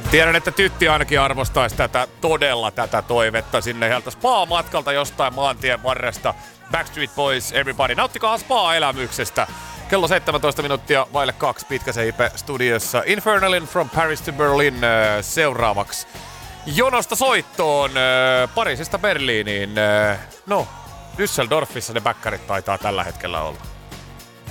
Tiedän, että Tytti ainakin arvostaisi tätä toivetta sinne sieltä spa-matkalta jostain maantien varresta. Backstreet Boys, everybody. Nauttikaa spa-elämyksestä. Kello 17 minuuttia vaille 2 Pitkäsen Ipe studiossa. Infernalin From Paris to Berlin seuraavaksi. Jonosta soittoon Pariisista Berliiniin. No, Düsseldorfissa ne bäkkärit taitaa tällä hetkellä olla.